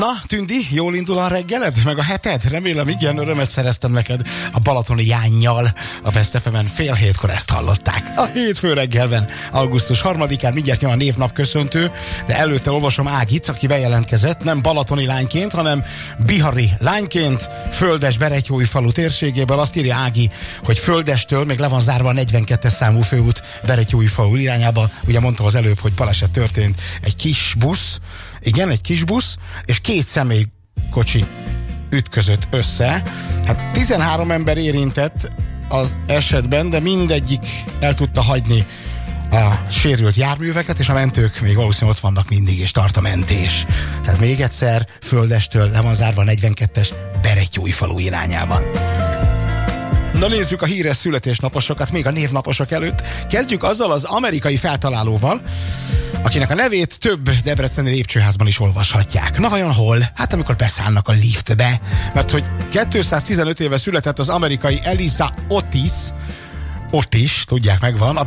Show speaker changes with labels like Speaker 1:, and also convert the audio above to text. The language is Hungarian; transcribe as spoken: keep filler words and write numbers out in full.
Speaker 1: Na, Tündi, jól indul a reggeled, meg a heted? Remélem, igen, örömet szereztem neked a balatoni Jánnyal. A Best ef emen fél hétkor ezt hallották. A hétfő reggelben, augusztus harmadikán mindjárt jön a névnap köszöntő, de előtte olvasom Ágit, aki bejelentkezett, nem balatoni lányként, hanem bihari lányként, Földes Beretyói-falu térségéből. Azt írja Ági, hogy Földestől még le van zárva a negyvenkettes számú főút Beretyói-falu irányába. Ugye mondtam az előbb, hogy baleset történt. Egy kis busz, igen, egy kis busz, és két személykocsi ütközött össze. Hát tizenhárom ember érintett az esetben, de mindegyik el tudta hagyni a sérült járműveket, és a mentők még valószínűleg ott vannak mindig, és tart a mentés. Tehát még egyszer, Földestől le van zárva a negyvenkettes Beretyói-falu irányában. Na nézzük a híres születésnaposokat még a névnaposok előtt. Kezdjük azzal az amerikai feltalálóval, akinek a nevét több debreceni lépcsőházban is olvashatják. Na vajon hol? Hát amikor beszállnak a liftbe. Mert hogy kétszáztizenöt éve született az amerikai Eliza Otis, Otis, tudják, megvan, a